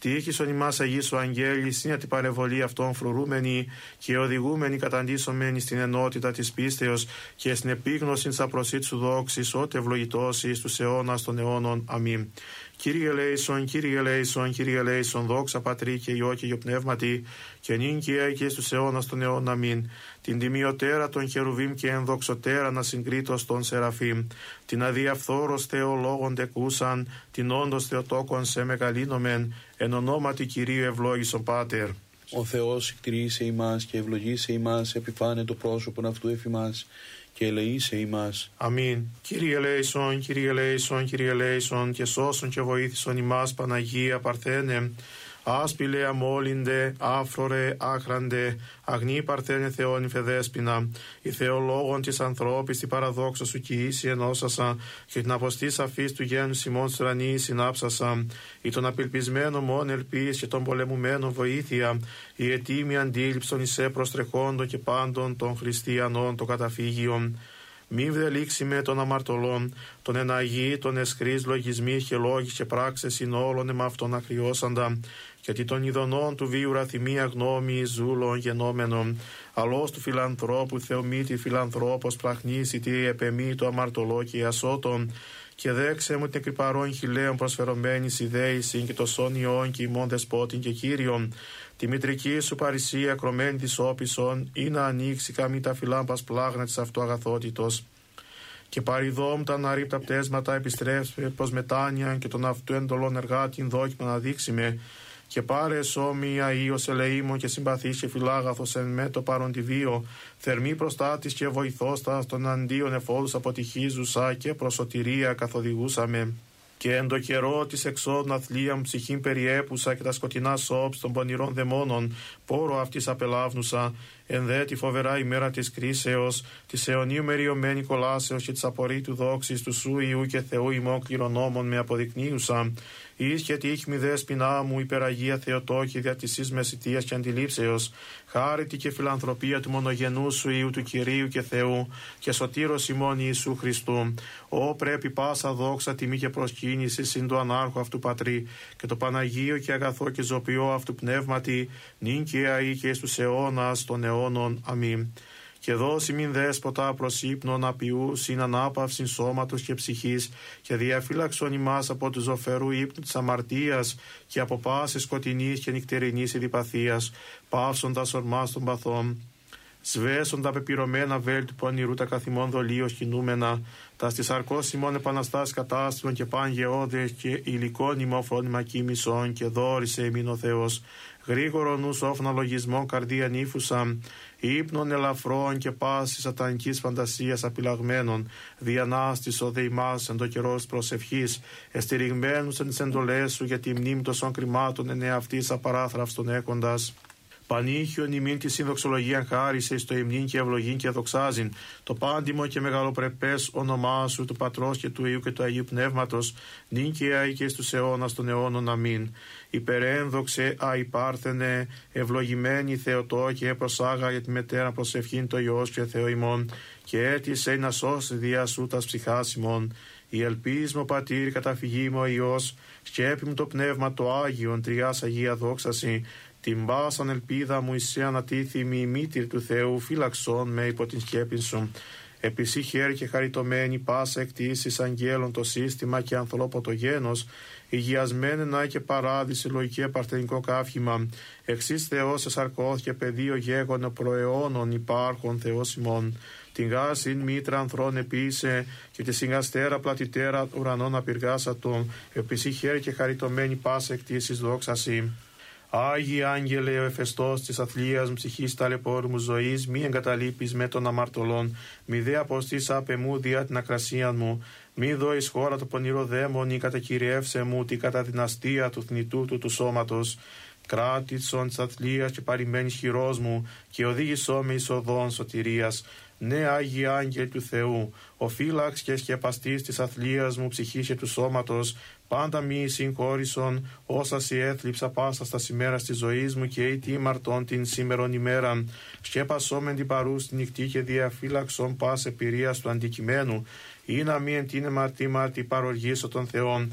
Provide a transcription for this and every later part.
Τύχησον ημάς Αγίσου Αγγέλη, συν την παρεμβολή αυτών φρουρούμενοι και οδηγούμενοι καταντήσωμενοι στην ενότητα της πίστεως και στην επίγνωση της απροσίτης σου δόξης, ότε ευλογητός εις τους αιώνας των αιώνων. Αμήν. Κύριε ελέησον, Κύριε ελέησον, Κύριε ελέησον, δόξα Πατρί και Υιό και Υιό Πνεύματι, και νυν και στους αιώνας των αιώνων. Αμήν. Την τιμιωτέρα των χερουβίμ και ενδοξωτέρα να συγκρίτως των Σεραφείμ, την αδιαφθόρος Θεολόγων τεκούσαν, την όντως Θεοτόκον σε μεγαλύνομεν, εν ονόματι Κυρίου ευλόγησον Πάτερ. Ο Θεός εκτηρήσε ημάς και ευλογήσε ημάς, επιφάνε το πρόσωπον αυτού εφημάς και ελεήσε ημάς. Αμήν. Κύριε ελέησον, Κύριε ελέησον, Κύριε ελέησον, και σώσον και βοήθησον ημάς Παναγία Παρθένε, άσπηλε αμόλυντε, άφρορε, άχραντε, αγνή Παρθένε Θεόν υφεδέσποινα, η Θεολόγων της ανθρώπης την παραδόξα σου κοιήσει ενώσασα, και την αποστή σαφής του γένου Σιμών στρανή συνάψασα, ή τον απελπισμένο μόν ελπίς και τον πολεμουμένο βοήθεια, η ετήμη αντίληψον εισέ προστρεχόντων και πάντων των χριστιανών το καταφύγιον. Μη βδελήξει με των αμαρτωλών, τον εναγή, τον εσχρής λογισμοί και λόγοι και πράξες είναι όλων εμαυτόν ακριώσαντα, γιατί των ειδονών του βίου ραθυμία γνώμη ζούλων γενόμενων, αλός του φιλανθρώπου θεομήτη φιλανθρώπος πραχνήσει τι επεμή το αμαρτωλό και ασώτων, και δέξε μου την κρυπαρών χιλέων προσφερωμένης ιδέησιν και το σόνιον και ημών δεσπότην και Κύριον, τη μητρική σου παρησία κρωμένη της όπισον, ή να ανοίξει καμή τα φυλάμπας πλάγνα της αυτού αγαθότητος. Και παριδόμ τα αναρρίπτα πτέσματα επιστρέψε προς μετάνοιαν και τον αυτού εντολών εργάτην δόκιμα να δείξουμε, και πάρε σώμια Υιός ελεήμων και συμπαθής και φιλάγαθος εν με το παρόν τη βίο, θερμή προστάτης και βοηθώστα των αντίον εφόλους αποτυχίζουσα και προσωτηρία καθοδηγούσαμε. Και εν το καιρό της εξόδων αθλίαν ψυχήν περιέπουσα και τα σκοτεινά σώψ των πονηρών δαιμόνων, πόρο αυτής απελάβνουσα, εν δε τη φοβερά ημέρα της κρίσεως, της αιωνίου μεριωμένη κολάσεως και της απορρίτου δόξης του Σου Υιού και Θεού ημών κληρονόμων με αποδεικνύουσα, εις και τύχμη δέσποινά μου υπεραγία Θεοτόκη δια της εις μεσητείας και αντιλήψεως, χάρητη και φιλανθρωπία του μονογενού Σου Υιού του Κυρίου και Θεού και σωτήρος ημών Ιησού Χριστού. Ω πρέπει πάσα δόξα τιμή και προσκύνηση συν του ανάρχου αυτού Πατρί και το Παναγίο και αγαθό και ζωπιό αυτού πνεύματι, νυν και αεί και στους αιώνας των αιώνων. Αμήν. Και δώσει μην δέσποτα προς ύπνον απειού συν ανάπαυσιν σώματος και ψυχής, και διαφύλαξον ημάς από του ζωφερού ύπνου της αμαρτίας και από πάσης σκοτεινής και νυχτερινής ειδιπαθίας, πάυσοντας ορμάς των παθών. Σβέσον τα πεπυρωμένα βέλη του πονηρού τα καθημών δολίως κινούμενα, τα στις αρκός ημών επαναστάσεις κατάστρων και παν γεώδες και υλικών ημών φρόνημα κοίμησον, και δόρισε ημίν ο Θεός. Γρήγορο νου όφνα λογισμών καρδία νύφουσα, ύπνων ελαφρών και πάσης σατανικής φαντασίας απειλαγμένων, διανάστης ο δεημάς εν το καιρό της προσευχής, εστηριγμένους εν τις εντολές σου για τη μνήμη τόσων κρυμάτων εν εαυτής απαράθραυστον έκοντας. Πανήχιον ημίν τη συνδοξολογίαν χάρισε στο υμνήν και ευλογήν και δοξάζειν, το πάντιμο και μεγαλοπρεπές όνομά σου του Πατρός και του Υιού και του Αγίου Πνεύματος, νυν και αεί και στους αιώνας των αιώνων. Αμήν. Υπερένδοξε αϊπάρθενε, ευλογημένη Θεοτόκε, προσάγα για τη μετέρα προσευχήν το Υιός και Θεό ημών, και έτησε να σώσει δια σου τας ψυχάς ημών. Η ελπίς μου Πατήρ καταφυγή μου ο Υιός, σκέπη μου το Πνεύμα το Άγιον, τριάς Αγία δόξαση, την πάσαν ελπίδα μου εις ανατίθιμη η μήτηρ του Θεού, φύλαξον με υπό την σκέπη σου. Επισή χέρι και χαριτωμένη πάσα εκτίσεις αγγέλων το σύστημα και ανθρώπο το γένος, υγιασμένη να και παράδειση λογική παρθενικό κάφημα, εξής Θεός εσαρκώθηκε πεδίο γέγονο προαιώνων υπάρχων Θεός ημών. Την γάσιν μήτρα ανθρών επίησε και τη συγκαστέρα πλατιτέρα ουρανών απειργάσατον, επισή χέρι και χαριτωμένη πάσα εκτίσεις δόξαση. Άγιοι Άγγελε, ο εφεστός της αθλίας μου ψυχής ταλαιπώρου μου ζωής, μη εγκαταλείπεις με των αμαρτωλών, μη δε αποστείς απεμού δια την ακρασία μου, μη δω εις χώρα το πονηρό δαίμονι, κατακυριεύσε μου την καταδυναστία του θνητού του σώματος. Κράτησον της αθλίας και παρημένης χειρός μου, και οδήγησό με εις οδόν σωτηρίας. Ναι, Άγιοι Άγγελοι του Θεού, ο φύλαξ και σκεπαστής της αθλίας μου ψυχής και του σώματος, πάντα μη συγχώρησον όσα σοι έθλιψα πάσα στα ημέρας της ζωής μου, και ή τίμαρτον την σήμερον ημέραν. Σκέπασόμεν την παρούς την νυχτή και διαφύλαξον πας επηρείας του αντικειμένου, ή να μη εν την μαρτή παροργήσω των Θεών,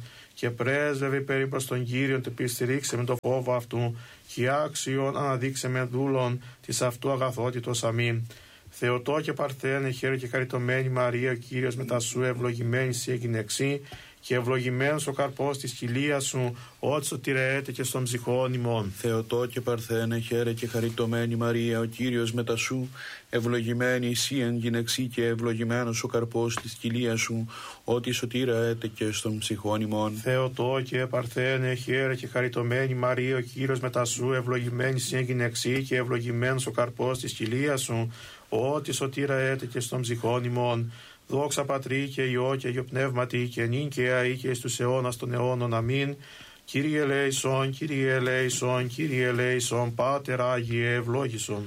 και πρέσβευε περί προς τον Κύριον, του στηρίξε με το φόβο αυτού, και άξιον αναδείξε με δούλων της αυτού αγαθότητος. Αμήν. Θεοτό και Παρθένε, χαίρε και χαριτωμένη Μαρία, ο Κύριος μετά σου, ευλογημένη σύ εγγυνεξή, και ευλογημένος ο καρπός της κοιλίας σου, ότι σωτηρεέται και στον ψυχών ημών. Θεοτό και Παρθένε, χαίρε και χαριτωμένη Μαρία, ο Κύριος μετά σου, ευλογημένη εσύ εν γυναιξή, και ευλογημένος ο καρπός της κοιλίας σου, ότι σωτηρεέται και στον ψυχών ημών. Θεοτό και Παρθένε, χαίρε και χαριτωμένη Μαρία, ο Κύριος μετά σου, ευλογημένη εσύ εν γυναιξή, και ευλογημένος ο καρπός της κοιλίας σου, ότι σωτηρεέται και στον ψυχών ημών. Δόξα Πατρί και Υιό και Υιό Πνεύματι, και νυν και αεί και εις τους αιώνας των αιώνων. Αμήν. Κύριε ελέησον, Κύριε ελέησον, Κύριε ελέησον, Πάτερ Άγιε ευλόγησον.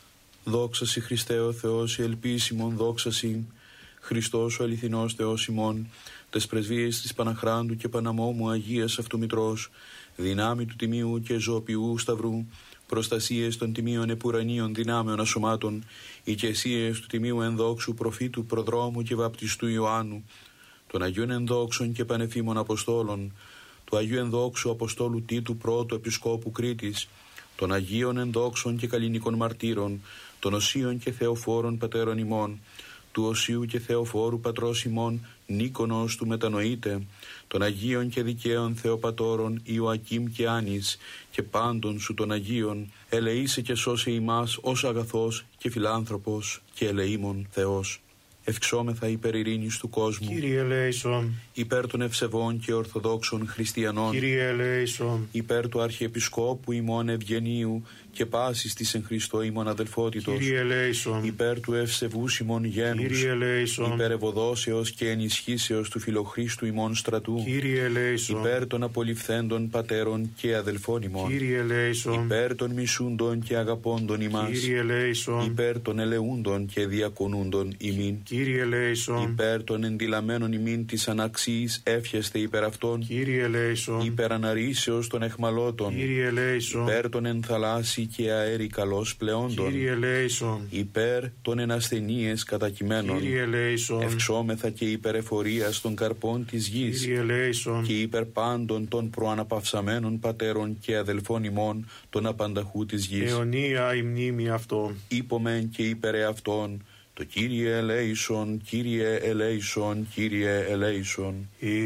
Δόξα σοι Χριστέ ο Θεός, η ελπίσιμον, δόξα σοι Χριστός ο αληθινός Θεός ημών, τες πρεσβείες της Παναχράντου και Παναμόμου Αγίας αυτού Μητρός, δυνάμει του Τιμίου και ζωοποιού Σταυρού, προστασίες των τιμίων επουρανίων δυνάμεων ασωμάτων, οικεσίες του Τιμίου ενδόξου προφήτου προδρόμου και βαπτιστού Ιωάννου, των Αγίων ενδόξων και πανεφήμων Αποστόλων, του Αγίου ενδόξου Αποστόλου Τίτου πρώτου Επισκόπου Κρήτης, των Αγίων ενδόξων και καλλινικών μαρτύρων, των Οσίων και Θεοφόρων πατέρων ημών, του Οσίου και Θεοφόρου πατρός ημών Νίκονος του μετανοείται, των Αγίων και δικαίων Θεοπατώρων Ιωακήμ και Άνης, και πάντων σου των Αγίων, ελεήσε και σώσε ημάς ως αγαθός και φιλάνθρωπος και ελεήμων Θεός. Ευξόμεθα υπέρ ειρήνης του κόσμου, Κύριε ελέησον. υπέρ των ευσεβών και ορθοδόξων χριστιανών, Κύριε ελέησον. υπέρ του Αρχιεπισκόπου ημών Ευγενίου και πάσης της εν Χριστώ ημών αδελφότητος, Κύριε ελέησον. υπέρ του ευσεβούς ημών γένους, Κύριε ελέησον. υπέρ ευωδόσεως και ενισχύσεως του Φιλοχρίστου ημών στρατού, Κύριε ελέησον. υπέρ των απολυφθέντων πατέρων και αδελφών ημών, Κύριε ελέησον. υπέρ των μισούντων και αγαπώντων ημάς, Κύριε ελέησον. υπέρ των ελεούντων και διακονούντων ημίν, Κύριε ελέησον. υπέρ των ενδυλαμένων ημίν της αναξίης εύχεστε υπέρ αυτών, Κύριε ελέησον. υπέρ αναρρήσεως των εχμαλώτων, Κύριε ελέησον. υπέρ των ενθαλάσσι και αέρι καλώς πλεόντων, Κύριε ελέησον. υπέρ των ενασθενείες κατακειμένων, Κύριε ελέησον. ευξόμεθα και υπέρ εφορίας των καρπών της γης, Κύριε ελέησον. και υπέρ πάντων των προαναπαυσαμένων πατέρων και αδελφών ημών των απανταχού της γης. Αιωνία η μνήμη αυτών. Είπομεν και υπέρ εαυτών, το Κύριε ελέησον, Κύριε ελέησον, Κύριε ελέησον.